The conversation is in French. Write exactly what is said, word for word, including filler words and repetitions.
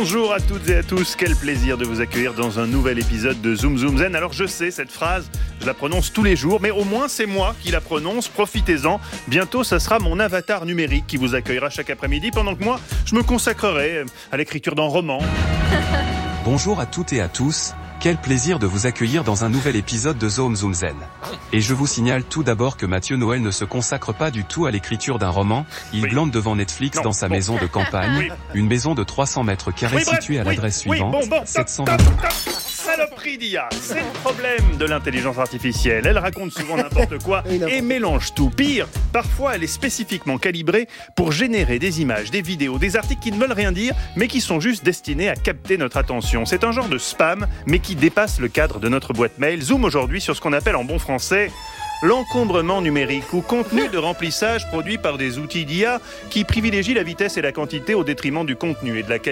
Bonjour à toutes et à tous, quel plaisir de vous accueillir dans un nouvel épisode de Zoom Zoom Zen. Alors je sais, cette phrase, je la prononce tous les jours, mais au moins c'est moi qui la prononce, profitez-en. Bientôt, ça sera mon avatar numérique qui vous accueillera chaque après-midi, pendant que moi, je me consacrerai à l'écriture d'un roman. Bonjour à toutes et à tous, quel plaisir de vous accueillir dans un nouvel épisode de Zoom Zoom Zen. Et je vous signale tout d'abord que Mathieu Noël ne se consacre pas du tout à l'écriture d'un roman, il Oui. glande devant Netflix Non, dans sa bon. maison de campagne, Oui. une maison de trois cents mètres carrés Oui, bref, située à oui, l'adresse oui, suivante, bon, bon, sept cent vingt. stop, stop, stop. Saloperie d'I A, c'est le problème de l'intelligence artificielle. Elle raconte souvent n'importe quoi et mélange tout. Pire, parfois elle est spécifiquement calibrée pour générer des images, des vidéos, des articles qui ne veulent rien dire, mais qui sont juste destinés à capter notre attention. C'est un genre de spam, mais qui dépasse le cadre de notre boîte mail. Zoom aujourd'hui sur ce qu'on appelle en bon français l'encombrement numérique, ou contenu de remplissage produit par des outils d'I A qui privilégient la vitesse et la quantité au détriment du contenu et de la qualité.